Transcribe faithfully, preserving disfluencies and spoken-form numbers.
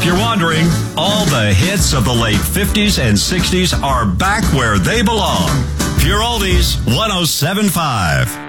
If you're wondering, all the hits of the late fifties and sixties are back where they belong. Pure Oldies, one oh seven point five.